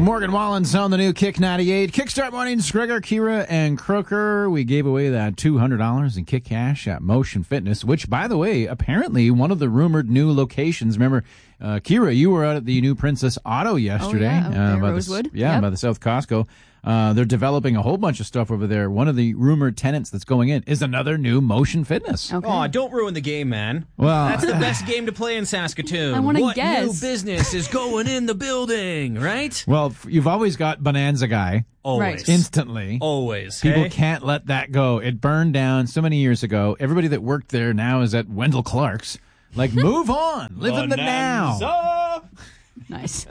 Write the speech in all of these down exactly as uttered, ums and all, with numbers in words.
Morgan Wallen's on the new Kick ninety-eight. Kickstart Mornings, Gregor, Kira, and Croker. We gave away that two hundred dollars in Kick Cash at Motion Fitness, which, by the way, apparently one of the rumored new locations. Remember, uh, Kira, you were out at the new Princess Auto yesterday. Oh, yeah, uh, by Rosewood. The, yeah, yep. by the South Costco. Uh, they're developing a whole bunch of stuff over there. One of the rumored tenants that's going in is another new Motion Fitness. Okay. Oh, don't ruin the game, man. Well, that's the best game to play in Saskatoon. I want to What guess. new business is going in the building, right? Well, you've always got Bonanza Guy. Always. Right. Instantly. Always. People hey? can't let that go. It burned down so many years ago. Everybody that worked there now is at Wendell Clark's. Like, move on. Live in the now. Bonanza. Nice.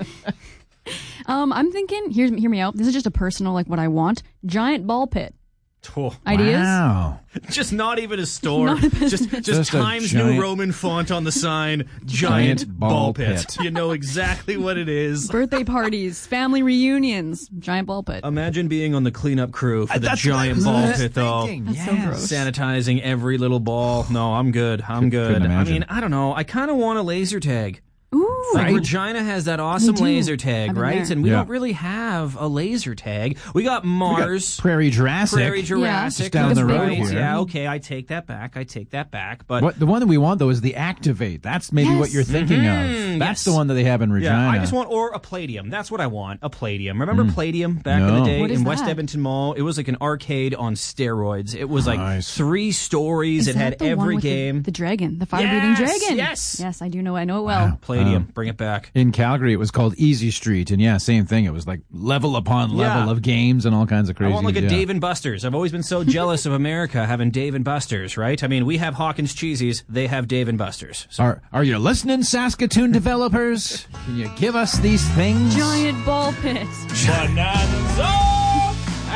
um, I'm thinking, hear, hear me out. This is just a personal, like, what I want. Giant ball pit. Oh, Ideas? Wow. just not even a store. Not a just just, Just a Times giant- New Roman font on the sign. Giant, Giant ball, ball pit. pit. You know exactly what it is. Birthday parties, family reunions, giant ball pit. Imagine being on the cleanup crew for the That's what I giant was ball just pit, though. thinking. That's so Yes. gross. Sanitizing every little ball. No, I'm good. I'm good. couldn't I imagine. mean, I don't know. I kind of want a laser tag. Ooh. Like Right. Regina has that awesome do. laser I've tag, been right? there. And we Yeah. don't really have a laser tag. We got We got Mars. Prairie Jurassic. Prairie Jurassic. Just down that's the road right. here. Yeah, okay, I take that back. I take that back. But What the one that we want though is the Activate. That's maybe Yes. what you're thinking Mhm, of. That's yes. the one that they have in Regina. yeah, I just want or a Palladium. That's what I want. A Palladium. Remember Palladium back in No. the day What is in West that? Edmonton Mall? It was like an arcade on steroids. It was like Nice. three stories. Is it that had the one every with the- game. The, dragon, the fire-breathing Yes, dragon. yes. Yes, I do know. I know it well. Wow. Palladium. Um, Bring it back. In Calgary, it was called Easy Street, and yeah, same thing. It was like level upon level Yeah. of games and all kinds of I crazy. want like a yeah. Dave and Buster's. I've always been so jealous of America having Dave and Buster's, right? I mean, we have Hawkins Cheesies. They have Dave and Buster's. So Are Are you listening, Saskatoon developers? Can you give us these things? Giant ball pit. Banana.